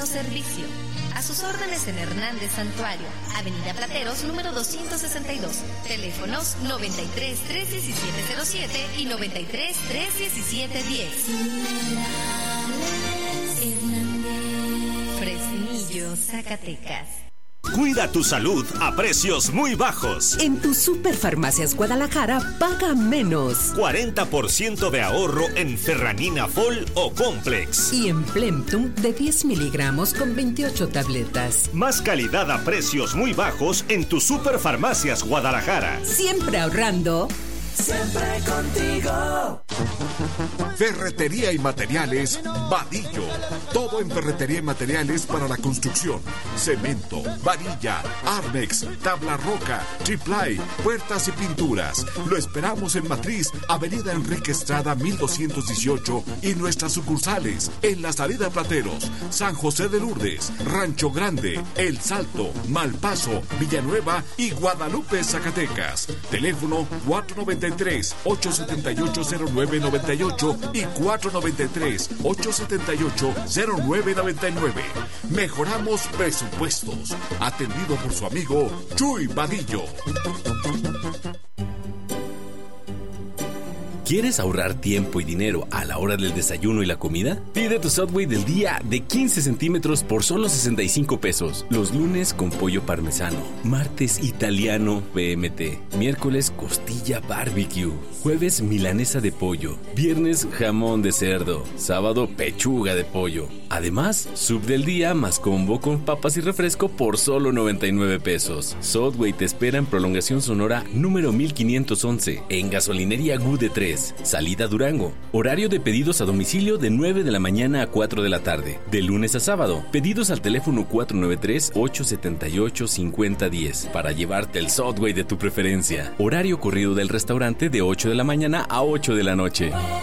mejorando servicio. A sus órdenes en Hernández Santuario, Avenida Plateros, número 262. Teléfonos 93 317 07 y 93 317 10. Fresnillo, Zacatecas. Cuida tu salud a precios muy bajos. En tu Superfarmacias Guadalajara paga menos. 40% de ahorro en Ferranina Fol o Complex. Y en Plemtum de 10 miligramos con 28 tabletas. Más calidad a precios muy bajos en tu Superfarmacias Guadalajara. Siempre ahorrando. Siempre contigo. Ferretería y materiales Vadillo. Todo en ferretería y materiales para la construcción. Cemento, varilla, Armex, tabla roca, triplay, puertas y pinturas. Lo esperamos en Matriz, Avenida Enrique Estrada 1218 y nuestras sucursales en la salida Plateros, San José de Lourdes, Rancho Grande, El Salto, Malpaso, Villanueva y Guadalupe, Zacatecas. Teléfono 493-878-0998 y 493-878-0999. Mejoramos presupuestos. Atendido por su amigo Chuy Vadillo. ¿Quieres ahorrar tiempo y dinero a la hora del desayuno y la comida? Pide tu Subway del día de 15 centímetros por solo 65 pesos. Los lunes con pollo parmesano, martes italiano BMT, miércoles costilla barbecue, jueves milanesa de pollo, viernes jamón de cerdo, sábado pechuga de pollo. Además, sub del día más combo con papas y refresco por solo 99 pesos. Subway te espera en Prolongación Sonora número 1511 en Gasolinería Gude 3. Salida Durango. Horario de pedidos a domicilio de 9 de la mañana a 4 de la tarde. De lunes a sábado. Pedidos al teléfono 493-878-5010 para llevarte el Subway de tu preferencia. Horario corrido del restaurante de 8 de la mañana a 8 de la noche.